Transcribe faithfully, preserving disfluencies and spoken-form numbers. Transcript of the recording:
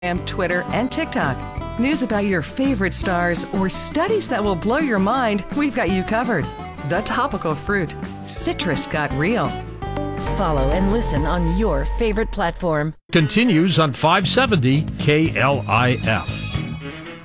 Twitter, and TikTok. News about your favorite stars or studies that will blow your mind, we've got you covered. The Topical Fruit. Citrus got real. Follow and listen on your favorite platform. Continues on five seventy K L I F.